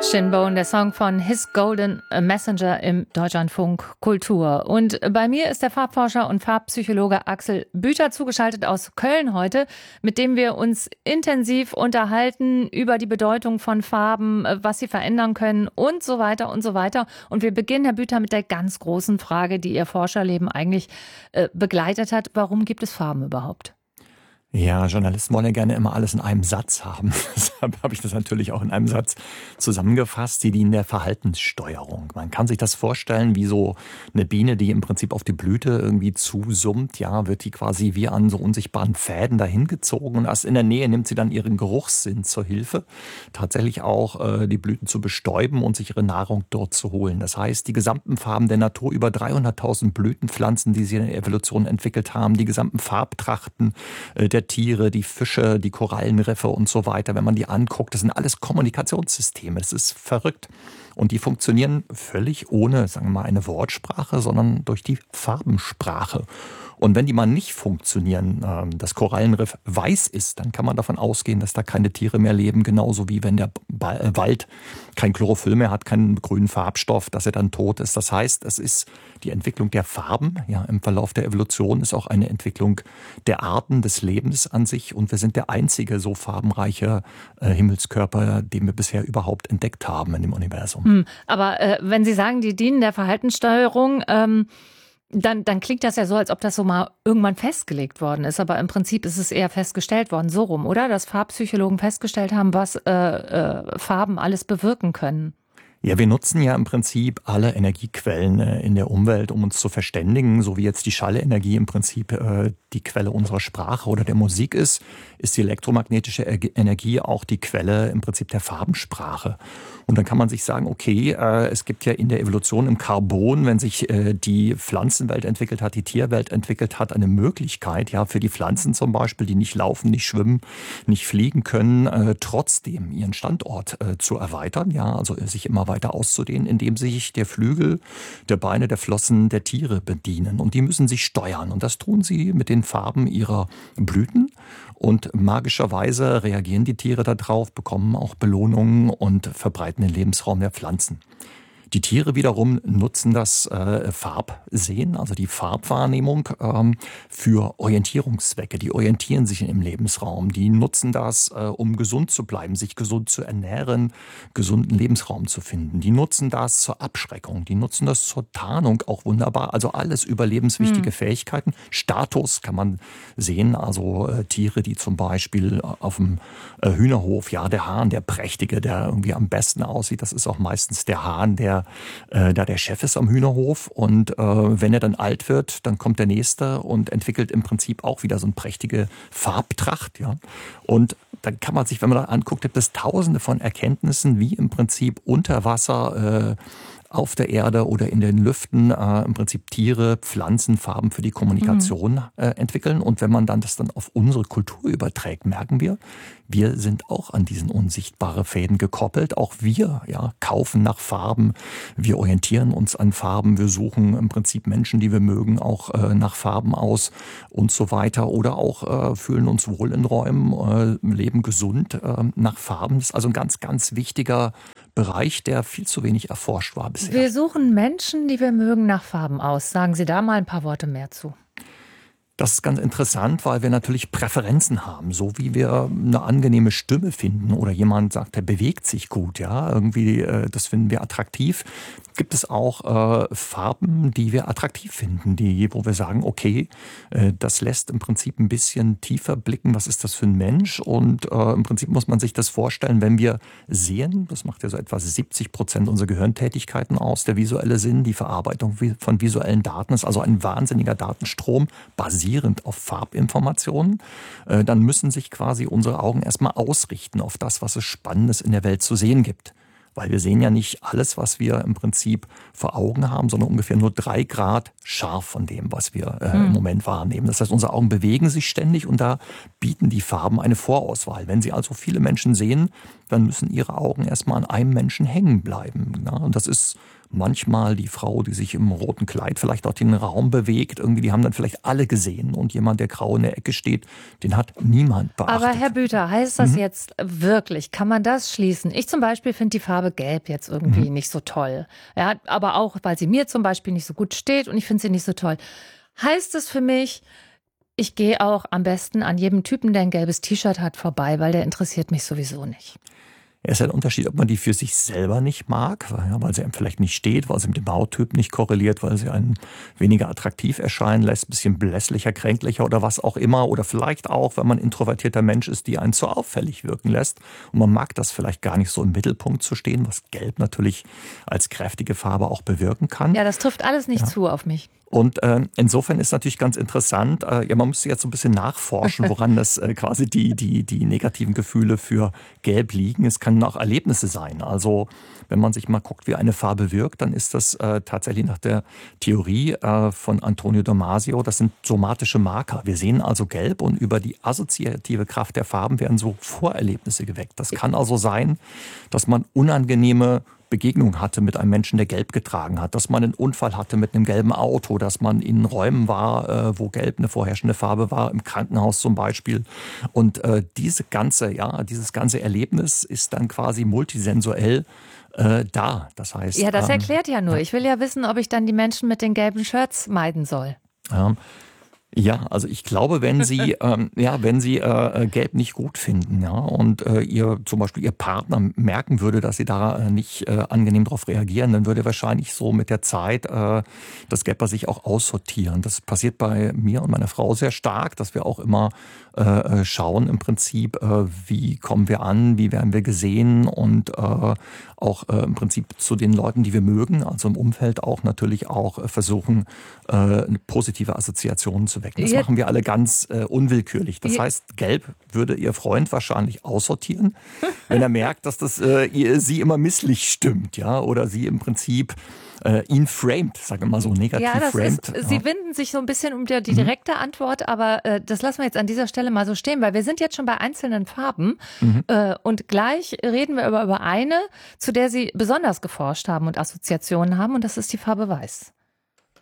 Shinbone, der Song von His Golden Messenger im Deutschlandfunk Kultur. Und bei mir ist der Farbforscher und Farbpsychologe Axel Büter zugeschaltet aus Köln heute, mit dem wir uns intensiv unterhalten über die Bedeutung von Farben, was sie verändern können und so weiter und so weiter. Und wir beginnen, Herr Büter, mit der ganz großen Frage, die Ihr Forscherleben eigentlich begleitet hat. Warum gibt es Farben überhaupt? Ja, Journalisten wollen ja gerne immer alles in einem Satz haben. Deshalb habe ich das natürlich auch in einem Satz zusammengefasst. Sie dienen der Verhaltenssteuerung. Man kann sich das vorstellen wie so eine Biene, die im Prinzip auf die Blüte irgendwie zusummt. Ja, wird die quasi wie an so unsichtbaren Fäden dahin gezogen. Und erst in der Nähe nimmt sie dann ihren Geruchssinn zur Hilfe, tatsächlich auch die Blüten zu bestäuben und sich ihre Nahrung dort zu holen. Das heißt, die gesamten Farben der Natur, über 300.000 Blütenpflanzen, die sie in der Evolution entwickelt haben, die gesamten Farbtrachten der Tiere, die Fische, die Korallenriffe und so weiter, wenn man die anguckt, das sind alles Kommunikationssysteme. Das ist verrückt. Und die funktionieren völlig ohne, sagen wir mal, eine Wortsprache, sondern durch die Farbensprache. Und wenn die mal nicht funktionieren, das Korallenriff weiß ist, dann kann man davon ausgehen, dass da keine Tiere mehr leben, genauso wie wenn der Wald kein Chlorophyll mehr hat, keinen grünen Farbstoff, dass er dann tot ist. Das heißt, es ist die Entwicklung der Farben, ja, im Verlauf der Evolution ist auch eine Entwicklung der Arten, des Lebens an sich. Und wir sind der einzige so farbenreiche Himmelskörper, den wir bisher überhaupt entdeckt haben in dem Universum. Aber wenn Sie sagen, die dienen der Verhaltenssteuerung, dann klingt das ja so, als ob das so mal irgendwann festgelegt worden ist. Aber im Prinzip ist es eher festgestellt worden, so rum, oder? Dass Farbpsychologen festgestellt haben, was Farben alles bewirken können. Ja, wir nutzen ja im Prinzip alle Energiequellen in der Umwelt, um uns zu verständigen. So wie jetzt die Schallenergie im Prinzip die Quelle unserer Sprache oder der Musik ist die elektromagnetische Energie auch die Quelle im Prinzip der Farbensprache. Und dann kann man sich sagen, okay, es gibt ja in der Evolution im Carbon, wenn sich die Pflanzenwelt entwickelt hat, die Tierwelt entwickelt hat, eine Möglichkeit, ja, für die Pflanzen zum Beispiel, die nicht laufen, nicht schwimmen, nicht fliegen können, trotzdem ihren Standort zu erweitern, ja, also sich immer weiter auszudehnen, indem sich der Flügel, der Beine, der Flossen der Tiere bedienen. Und die müssen sich steuern. Und das tun sie mit den Farben ihrer Blüten. Und magischerweise reagieren die Tiere darauf, bekommen auch Belohnungen und verbreiten den Lebensraum der Pflanzen. Die Tiere wiederum nutzen das Farbsehen, also die Farbwahrnehmung, für Orientierungszwecke. Die orientieren sich im Lebensraum. Die nutzen das, um gesund zu bleiben, sich gesund zu ernähren, gesunden Lebensraum zu finden. Die nutzen das zur Abschreckung. Die nutzen das zur Tarnung, auch wunderbar. Also alles überlebenswichtige Fähigkeiten. Status kann man sehen, also Tiere, die zum Beispiel auf dem Hühnerhof, ja, der Hahn, der Prächtige, der irgendwie am besten aussieht, das ist auch meistens der Hahn, der Chef ist am Hühnerhof, und wenn er dann alt wird, dann kommt der Nächste und entwickelt im Prinzip auch wieder so eine prächtige Farbtracht. Ja. Und dann kann man sich, wenn man da anguckt, gibt es tausende von Erkenntnissen, wie im Prinzip unter Wasser auf der Erde oder in den Lüften im Prinzip Tiere, Pflanzen, Farben für die Kommunikation entwickeln. Und wenn man dann das dann auf unsere Kultur überträgt, merken wir sind auch an diesen unsichtbaren Fäden gekoppelt. Auch wir kaufen nach Farben, wir orientieren uns an Farben, wir suchen im Prinzip Menschen, die wir mögen, auch nach Farben aus und so weiter. Oder auch fühlen uns wohl in Räumen, leben gesund nach Farben. Das ist also ein ganz, ganz wichtiger Bereich, der viel zu wenig erforscht war bisher. Wir suchen Menschen, die wir mögen, nach Farben aus. Sagen Sie da mal ein paar Worte mehr zu. Das ist ganz interessant, weil wir natürlich Präferenzen haben. So wie wir eine angenehme Stimme finden oder jemand sagt, der bewegt sich gut, ja, irgendwie, das finden wir attraktiv. Gibt es auch Farben, die wir attraktiv finden, wo wir sagen, okay, das lässt im Prinzip ein bisschen tiefer blicken, was ist das für ein Mensch? Und im Prinzip muss man sich das vorstellen, wenn wir sehen, das macht ja so etwa 70% unserer Gehirntätigkeiten aus, der visuelle Sinn, die Verarbeitung von visuellen Daten ist also ein wahnsinniger Datenstrom, basierend auf Farbinformationen, dann müssen sich quasi unsere Augen erstmal ausrichten auf das, was es Spannendes in der Welt zu sehen gibt. Weil wir sehen ja nicht alles, was wir im Prinzip vor Augen haben, sondern ungefähr nur 3 Grad scharf von dem, was wir im Moment wahrnehmen. Das heißt, unsere Augen bewegen sich ständig und da bieten die Farben eine Vorauswahl. Wenn Sie also viele Menschen sehen, dann müssen Ihre Augen erstmal an einem Menschen hängen bleiben. Und das ist manchmal die Frau, die sich im roten Kleid vielleicht auch den Raum bewegt, irgendwie, die haben dann vielleicht alle gesehen. Und jemand, der grau in der Ecke steht, den hat niemand beachtet. Aber Herr Büter, heißt das jetzt wirklich, kann man das schließen? Ich zum Beispiel finde die Farbe Gelb jetzt irgendwie nicht so toll. Ja, aber auch, weil sie mir zum Beispiel nicht so gut steht und ich finde sie nicht so toll. Heißt es für mich, ich gehe auch am besten an jedem Typen, der ein gelbes T-Shirt hat, vorbei, weil der interessiert mich sowieso nicht. Es ist ein Unterschied, ob man die für sich selber nicht mag, weil sie einem vielleicht nicht steht, weil sie mit dem Hauttyp nicht korreliert, weil sie einen weniger attraktiv erscheinen lässt, ein bisschen blässlicher, kränklicher oder was auch immer. Oder vielleicht auch, wenn man ein introvertierter Mensch ist, die einen zu auffällig wirken lässt. Und man mag das vielleicht gar nicht so im Mittelpunkt zu stehen, was Gelb natürlich als kräftige Farbe auch bewirken kann. Ja, das trifft alles nicht zu auf mich. Und insofern ist natürlich ganz interessant, man müsste jetzt so ein bisschen nachforschen, woran das quasi die negativen Gefühle für Gelb liegen. Es können auch Erlebnisse sein. Also wenn man sich mal guckt, wie eine Farbe wirkt, dann ist das tatsächlich nach der Theorie von Antonio Damasio, das sind somatische Marker. Wir sehen also Gelb und über die assoziative Kraft der Farben werden so Vorerlebnisse geweckt. Das kann also sein, dass man unangenehme Begegnung hatte mit einem Menschen, der Gelb getragen hat, dass man einen Unfall hatte mit einem gelben Auto, dass man in Räumen war, wo Gelb eine vorherrschende Farbe war, im Krankenhaus zum Beispiel. Und dieses ganze Erlebnis ist dann quasi multisensuell da. Das heißt, ja, das erklärt ja nur. Ich will ja wissen, ob ich dann die Menschen mit den gelben Shirts meiden soll. Ja, also ich glaube, wenn Sie Gelb nicht gut finden, ja, und zum Beispiel Ihr Partner merken würde, dass Sie da nicht angenehm darauf reagieren, dann würde wahrscheinlich so mit der Zeit das Gelb bei sich auch aussortieren. Das passiert bei mir und meiner Frau sehr stark, dass wir auch immer schauen im Prinzip, wie kommen wir an, wie werden wir gesehen und auch im Prinzip zu den Leuten, die wir mögen, also im Umfeld auch natürlich auch versuchen, positive Assoziationen zu wecken. Das machen wir alle ganz unwillkürlich. Das heißt, Gelb würde Ihr Freund wahrscheinlich aussortieren, wenn er merkt, dass das sie immer misslich stimmt, ja, oder sie im Prinzip ihn framed, sagen wir mal so negativ framed. Sie winden sich so ein bisschen um die direkte Antwort, aber das lassen wir jetzt an dieser Stelle mal so stehen, weil wir sind jetzt schon bei einzelnen Farben und gleich reden wir über eine, zu der Sie besonders geforscht haben und Assoziationen haben, und das ist die Farbe Weiß.